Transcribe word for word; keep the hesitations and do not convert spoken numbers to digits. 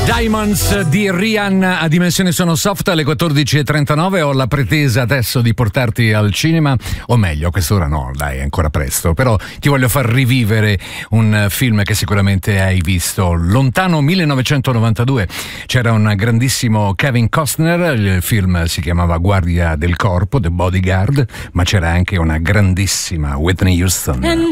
Diamonds di Rihan a Dimensioni Sono Soft alle quattordici e trentanove. Ho la pretesa adesso di portarti al cinema, o meglio, a quest'ora no, dai, è ancora presto, però ti voglio far rivivere un film che sicuramente hai visto. Lontano millenovecentonovantadue c'era un grandissimo Kevin Costner, il film si chiamava Guardia del Corpo, The Bodyguard, ma c'era anche una grandissima Whitney Houston.